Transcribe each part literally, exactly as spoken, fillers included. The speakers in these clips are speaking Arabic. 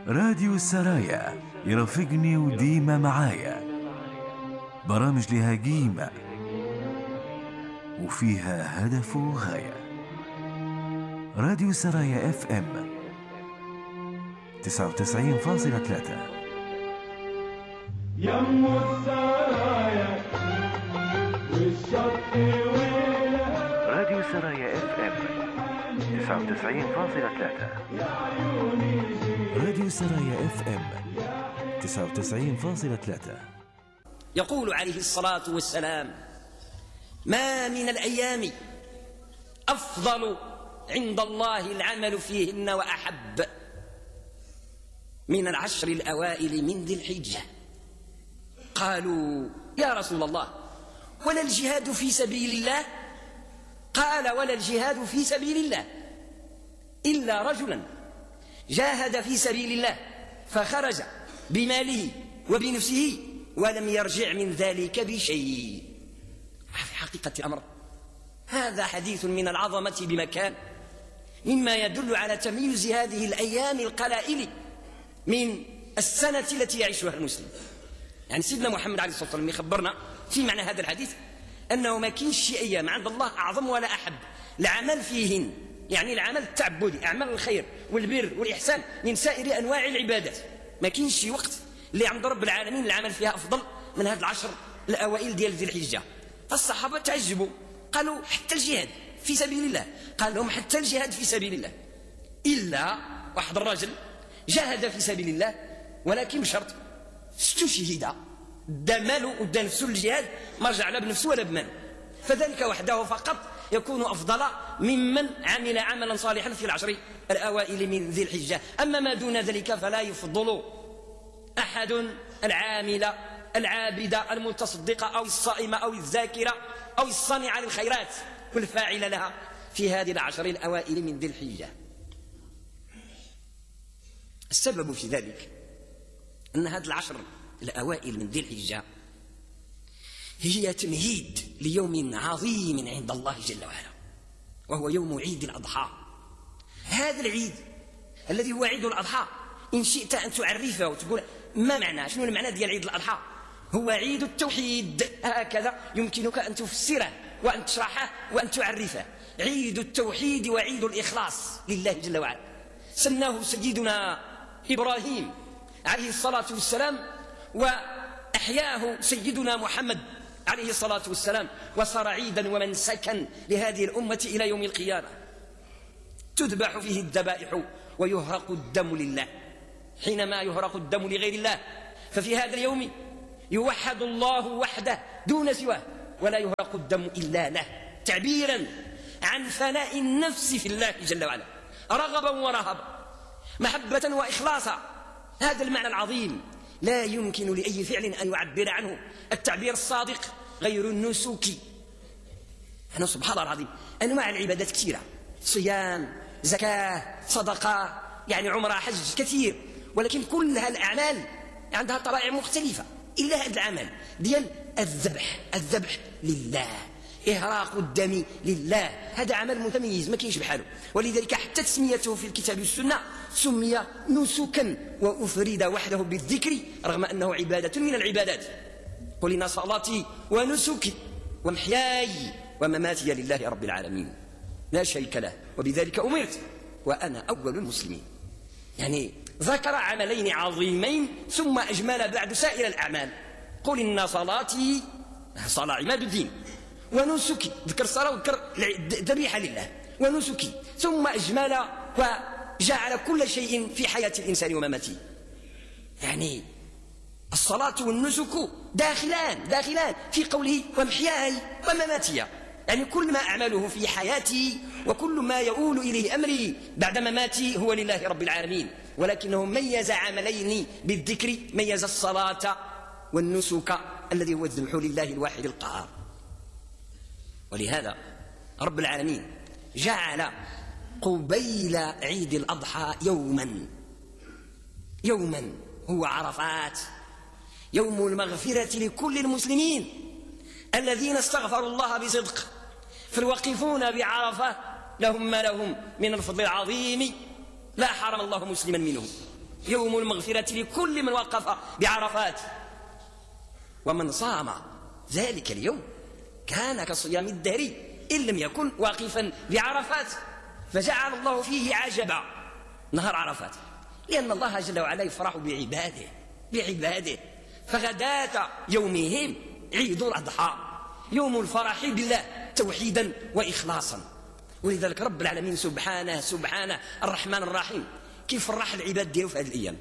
راديو السرايا يرافقني وديما معايا، برامج لها قيمة وفيها هدف وغاية. راديو السرايا اف ام تسعة وتسعين فاصلة ثلاثة. يم السرايا والشط ويلها. راديو السرايا اف ام تسعة وتسعين فاصلة ثلاثة. راديو السرايا اف ام تسعة وتسعين فاصلة ثلاثة. يقول عليه الصلاة والسلام: ما من الأيام أفضل عند الله العمل فيهن وأحب من العشر الأوائل من ذي الحجة. قالوا: يا رسول الله، ولا الجهاد في سبيل الله؟ قال: ولا الجهاد في سبيل الله إلا رجلا جاهد في سبيل الله فخرج بماله وبنفسه ولم يرجع من ذلك بشيء. في حقيقة الأمر هذا حديث من العظمة بمكان، مما يدل على تمييز هذه الأيام القلائل من السنة التي يعيشها المسلم. يعني سيدنا محمد عليه الصلاة والسلام يخبرنا في معنى هذا الحديث أنه ما كاينش شي أيام عند الله أعظم ولا أحب العمل فيهن، يعني العمل التعبدي، أعمال الخير والبر والإحسان من سائر أنواع العبادات. ما كاينش شي وقت اللي عند رب العالمين العمل فيها أفضل من هذه العشر الأوائل ديال ذي الحجة. فالصحابة تعجبوا، قالوا: حتى الجهاد في سبيل الله؟ قال لهم: حتى الجهاد في سبيل الله إلا واحد الرجل جاهد في سبيل الله ولكن بشرط استشهد، دا ماله ودا نفسه الجهاد، ما رجع لا بنفسه ولا بماله، فذلك وحده فقط يكون أفضل ممن عمل عملا صالحا في العشر الأوائل من ذي الحجة. أما ما دون ذلك فلا يفضل أحد العامل العابدة المتصدقة أو الصائمة أو الذاكرة أو الصانعة للخيرات والفاعل لها في هذه العشر الأوائل من ذي الحجة. السبب في ذلك أن هذه العشر الأوائل من ذي الحجة هي تمهيد ليوم عظيم عند الله جل وعلا، وهو يوم عيد الأضحى. هذا العيد الذي هو عيد الأضحى، إن شئت أن تعرفه وتقول ما معنى، شنو المعنى ديال عيد الأضحى؟ هو عيد التوحيد، هكذا يمكنك أن تفسره وأن تشرحه وأن تعرفه. عيد التوحيد وعيد الإخلاص لله جل وعلا. سماه سيدنا إبراهيم عليه الصلاة والسلام، وأحياه سيدنا محمد عليه الصلاة والسلام، وصار عيدا ومنسكا لهذه الأمة إلى يوم القيامة. تذبح فيه الذبائح ويهرق الدم لله. حينما يهرق الدم لغير الله ففي هذا اليوم يوحد الله وحده دون سواه، ولا يهرق الدم إلا له، تعبيرا عن فناء النفس في الله جل وعلا، رغبا ورهبا، محبة وإخلاصا. هذا المعنى العظيم لا يمكن لأي فعل أن يعبر عنه التعبير الصادق غير النسك. أنا سبحان الله العظيم أنواع العبادات كثيرة، صيام، زكاة، صدقة، يعني عمره، حج، كثير، ولكن كل هالأعمال عندها طبائع مختلفة إلا هذا العمل ديال الذبح. الذبح لله، إهراق الدم لله، هذا عمل متميز ما كاينش بحاله، ولذلك حتى تسميته في الكتاب والسنة سمي نسكا وأفرد وحده بالذكر رغم أنه عبادة من العبادات. قل إن صلاتي ونسكي ومحياي ومماتي لله رب العالمين لا شريك له وبذلك أمرت وأنا أول المسلمين. يعني ذكر عملين عظيمين ثم أجمل بعد سائر الأعمال. قل إن صلاتي، صلاة عماد الدين، ونسكي، ذكر الصلاة وذكر ذبيحة لله، ونسكي، ثم أجمل وجعل كل شيء في حياة الإنسان ومماته. يعني الصلاة والنسك داخلان داخلان في قوله ومحياي ومماتي، يعني كل ما أعمله في حياتي وكل ما يؤول إليه أمري بعد مماتي هو لله رب العالمين. ولكنه ميز عملين بالذكر، ميز الصلاة والنسك الذي هو الذبح لله الواحد القهار. ولهذا رب العالمين جعل قبيل عيد الأضحى يوما يوما هو عرفات، يوم المغفرة لكل المسلمين الذين استغفروا الله بصدق، فالواقفون بعرفة لهم ما لهم من الفضل العظيم لا حرم الله مسلما منه. يوم المغفرة لكل من وقف بعرفات. ومن صام ذلك اليوم كان كصيام الدهر إن لم يكن واقفا بعرفات. فجعل الله فيه عجبا نهار عرفات، لأن الله جل وعلا يفرح بعباده بعباده فغداة يومهم عيد الأضحى، يوم الفرح بالله توحيدا وإخلاصا. ولذلك رب العالمين سبحانه سبحانه الرحمن الرحيم كيف فرح العباد ديالو في هذه الأيام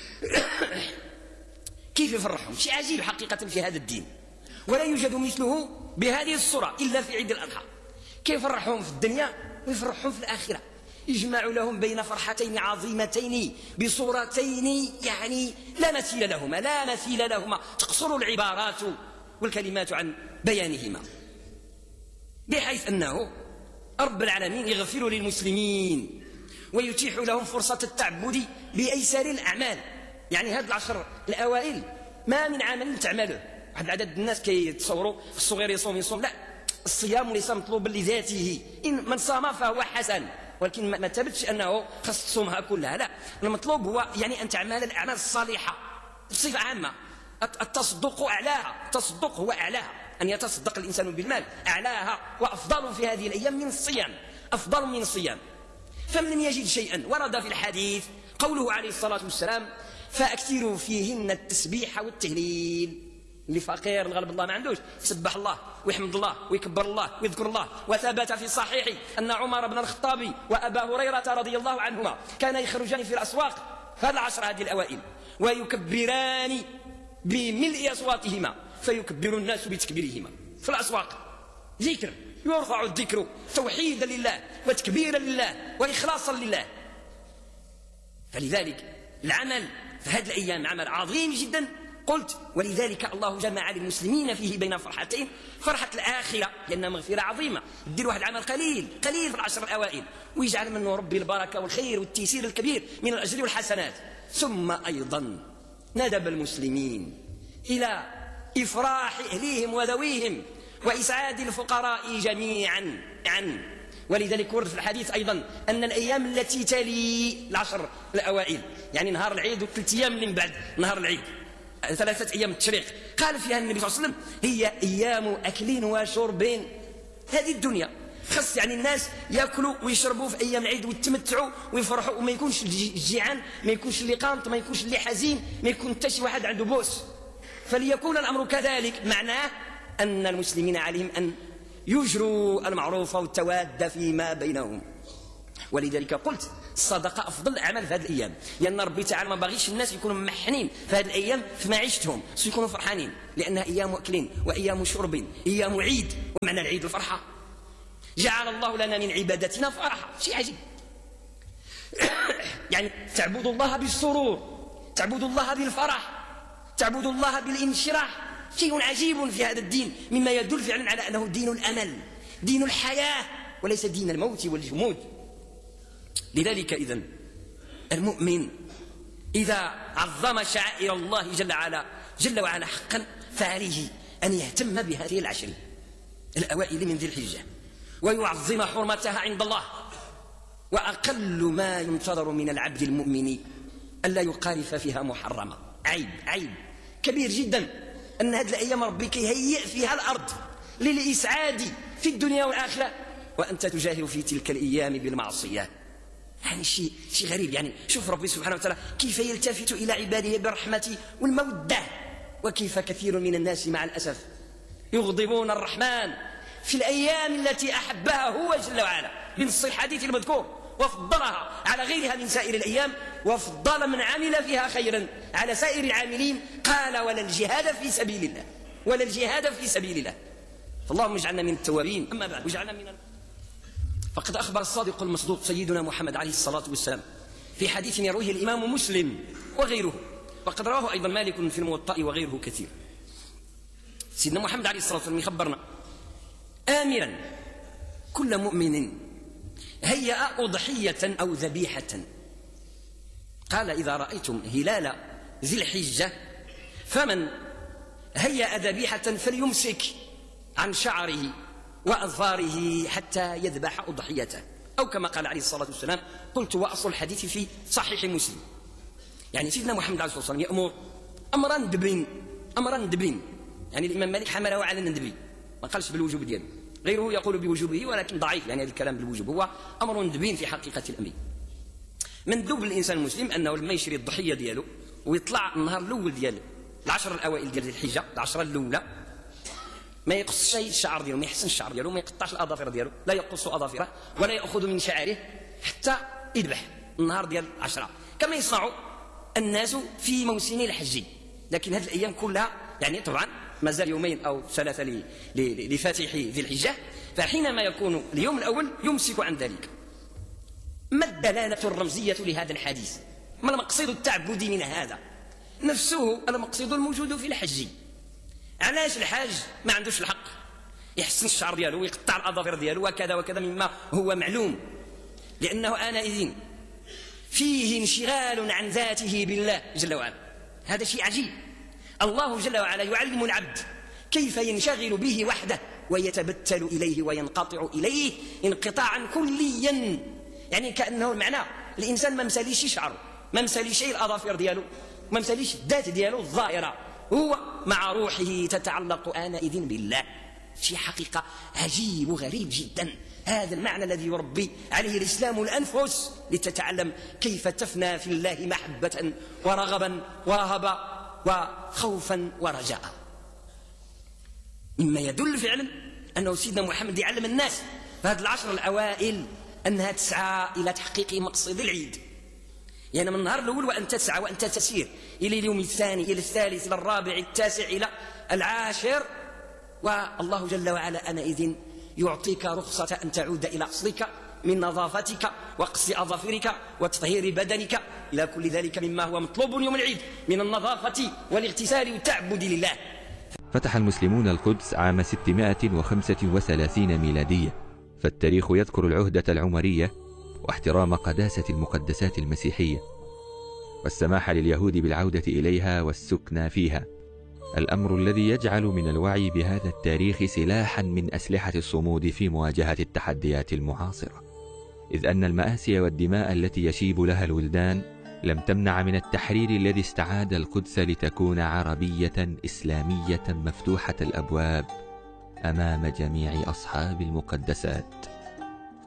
كيف يفرحهم، شيء عجيب حقيقة في هذا الدين، ولا يوجد مثله بهذه الصورة إلا في عيد الأضحى. كيف يفرحهم في الدنيا ويفرحهم في الآخرة، يجمع لهم بين فرحتين عظيمتين بصورتين يعني لا مثيل لهما لا مثيل لهما تقصر العبارات والكلمات عن بيانهما، بحيث أنه رب العالمين يغفر للمسلمين ويتيح لهم فرصة التعبد بأيسر الأعمال. يعني هذه العشر الأوائل ما من عمل تعمله. واحد العدد الناس كيتصوروا في الصغير يصوم يصوم، لا، الصيام ليس مطلوبا لذاته، إن من صام فهو حسن، ولكن ما ثبتش أنه خص تصومها كلها، لا، المطلوب هو يعني أن تعمل الأعمال الصالحة بصفة عامة. التصدق أعلاها، التصدق هو أعلاها، أن يتصدق الإنسان بالمال أعلاها وأفضل في هذه الأيام من الصيام، أفضل من الصيام. فمن لم يجد شيئا ورد في الحديث قوله عليه الصلاة والسلام فأكثروا فيهن التسبيح والتهليل. اللي فقير الغالب الله ما عندوش يسبح الله ويحمد الله ويكبر الله ويذكر الله. وثبت في الصحيح أن عمر بن الخطاب وأبا هريرة رضي الله عنهما كان يخرجان في الأسواق في العشر هذه الأوائل ويكبران بملء أصواتهما فيكبر الناس بتكبيرهما في الأسواق. ذكر يرفع الذكر توحيدا لله وتكبيرا لله وإخلاصا لله. فلذلك العمل في هذه الأيام عمل عظيم جدا. قلت ولذلك الله جمع للمسلمين فيه بين فرحتين، فرحة الآخرة لأنها مغفرة عظيمة، يدير واحد العمل قليل قليل في العشر الأوائل ويجعل منه ربي البركة والخير والتيسير الكبير من الأجر والحسنات. ثم أيضا ندب المسلمين إلى إفراح أهليهم وذويهم وإسعاد الفقراء جميعا عن. ولذلك ورد في الحديث أيضا أن الأيام التي تلي العشر الأوائل يعني نهار العيد وثلاث أيام من بعد نهار العيد ثلاثة أيام التشريق قال فيها النبي صلى الله عليه وسلم هي أيام أكل وشرب. هذه الدنيا خص يعني الناس يأكلوا ويشربوا في أيام العيد ويتمتعوا ويفرحوا وما يكونش الجيعان، ما يكونش اللي قانط، ما يكونش اللي حزين، ما يكون حتى شي واحد عنده بوس. فليكون الأمر كذلك معناه أن المسلمين عليهم أن يجروا المعروف والتواد فيما بينهم. ولذلك قلت الصدقة أفضل أعمال في هذه الأيام، لأن ربي تعالى ما باغيش الناس يكونوا ممحنين في هذه الأيام في معيشتهم، سيكونوا فرحانين لأنها أيام أكل وأيام شرب، أيام عيد. ومعنى العيد الفرحة. جعل الله لنا من عبادتنا فرحة، شيء عجيب. يعني تعبد الله بالسرور، تعبد الله بالفرح، تعبد الله بالانشراح، شيء عجيب في هذا الدين مما يدل فعلا على أنه دين الأمل، دين الحياة وليس دين الموت والجمود. لذلك إذن المؤمن إذا عظم شعائر الله جل وعلا جل وعلا حقا فعليه أن يهتم بهذه العشر الأوائل من ذي الحجة ويعظم حرمتها عند الله. وأقل ما ينتظر من العبد المؤمن ألا يقارف فيها محرمة. عيب عيب كبير جدا أن هذه الأيام ربي كيهيئ فيها الأرض للإسعاد في الدنيا والآخرة وأنت تجاهر في تلك الأيام بالمعصية. يعني شيء شيء غريب. يعني شوف ربي سبحانه وتعالى كيف يلتفت إلى عباده بالرحمة والمودة، وكيف كثير من الناس مع الأسف يغضبون الرحمن في الأيام التي أحبها هو جل وعلا بنص الحديث المذكور وفضلها على غيرها من سائر الأيام، وفضل من عمل فيها خيرا على سائر العاملين. قال ولا الجهاد في سبيل الله، ولا الجهاد في سبيل الله. فاللهم اجعلنا من التوابين. أما بعد واجعلنا من فقد أخبر الصادق المصدوق سيدنا محمد عليه الصلاة والسلام في حديث يرويه الإمام مسلم وغيره، وقد رواه أيضا مالك في الموطأ وغيره كثير. سيدنا محمد عليه الصلاة والسلام يخبرنا آمرا كل مؤمن هيأ أضحية أو ذبيحة. قال إذا رأيتم هلال ذي الحجة فمن هيأ ذبيحة فليمسك عن شعره وأظفاره حتى يذبح أضحيته، أو كما قال عليه الصلاة والسلام. قلت وأصل الحديث في صحيح مسلم. يعني سيدنا محمد عليه الصلاة والسلام يأمر أمرا ندبين، أمرا ندبين، يعني الإمام مالك حمله على الندبي، ما قالش بالوجوب ديالو، غيره يقول بوجوبه ولكن ضعيف، يعني هذا الكلام بالوجوب هو أمر ندبين في حقيقة الأمر. مندوب للإنسان المسلم أنه لما يشري الضحية ديالو ويطلع النهار الأول ديال العشر الأوائل ديال الحجة، العشرة الأولى، ما يقص شيء الشعر ديالو، ما يحسن الشعر ديالو، ما يقطعش الأظافر ديالو، لا يقص أظافره ولا يأخذ من شعره حتى يذبح النهار ديال العشرة، كما يصنع الناس في موسم الحج. لكن هذه الأيام كلها يعني طبعا ما زال يومين أو ثلاثة لفاتح ذي الحجة، فحينما يكون اليوم الأول يمسك عن ذلك. ما الدلالة الرمزية لهذا الحديث؟ ما المقصد التعبدي من هذا؟ نفسه المقصد الموجود في الحج. علاش الحاج ما عندوش الحق يحسن الشعر ديالو ويقطع الأظافر ديالو وكذا وكذا مما هو معلوم؟ لأنه آنئذ فيه انشغال عن ذاته بالله جل وعلا. هذا شيء عجيب. الله جل وعلا يعلم العبد كيف ينشغل به وحده ويتبتل إليه وينقطع إليه انقطاعا كليا، يعني كأنه المعنى الإنسان ما مساليش شعره، ما مساليش شيء الأظافر ديالو، ما مساليش الذات ديالو الظاهرة، هو مع روحه تتعلق آنئذ بالله. شيء حقيقة عجيب وغريب جدا. هذا المعنى الذي يربي عليه الإسلام الأنفس لتتعلم كيف تفنى في الله محبة ورغبا ورهبا وخوفا ورجاء. مما يدل فعلا أنه سيدنا محمد يعلم الناس في هذه العشر الأوائل أنها تسعى إلى تحقيق مقصد العيد، يعني من النهار الأول وأنت تسعى وأنت تسير إلى اليوم الثاني إلى الثالث إلى الرابع التاسع إلى العاشر، والله جل وعلا آنئذ يعطيك رخصة أن تعود إلى أصلك من نظافتك وقص أظافرك وتطهير بدنك إلى كل ذلك مما هو مطلوب يوم العيد من النظافة والاغتسال والتعبد لله. فتح المسلمون القدس عام ستمائة وخمسة وثلاثين ميلادية، فالتاريخ يذكر العهدة العمرية واحترام قداسة المقدسات المسيحية والسماح لليهود بالعودة إليها والسكنى فيها، الأمر الذي يجعل من الوعي بهذا التاريخ سلاحا من أسلحة الصمود في مواجهة التحديات المعاصرة، إذ أن المآسي والدماء التي يشيب لها الولدان لم تمنع من التحرير الذي استعاد القدس لتكون عربية إسلامية مفتوحة الأبواب أمام جميع أصحاب المقدسات.